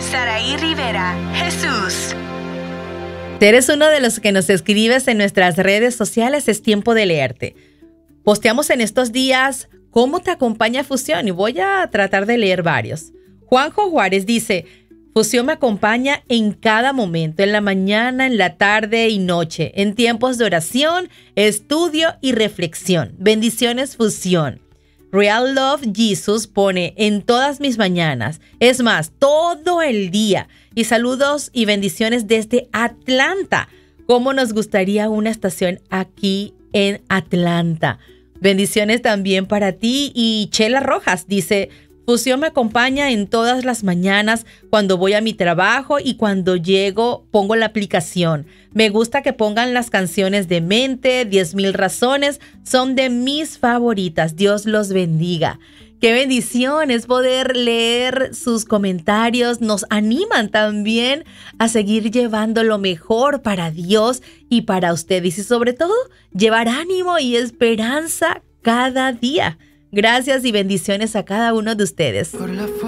Saraí Rivera, Jesús. Eres uno de los que nos escribes en nuestras redes sociales. Es tiempo de leerte. Posteamos en estos días cómo te acompaña Fusión y voy a tratar de leer varios. Juanjo Juárez dice: Fusión me acompaña en cada momento, en la mañana, en la tarde y noche, en tiempos de oración, estudio y reflexión. Bendiciones, Fusión. Real Love Jesus pone: en todas mis mañanas, es más, todo el día. Y saludos y bendiciones desde Atlanta. ¿Cómo nos gustaría una estación aquí en Atlanta? Bendiciones también para ti. Y Chela Rojas dice: Fusión me acompaña en todas las mañanas cuando voy a mi trabajo y cuando llego pongo la aplicación. Me gusta que pongan las canciones de Mente, 10,000 razones, son de mis favoritas. Dios los bendiga. Qué bendición es poder leer sus comentarios. Nos animan también a seguir llevando lo mejor para Dios y para ustedes. Y sobre todo, llevar ánimo y esperanza cada día. Gracias y bendiciones a cada uno de ustedes.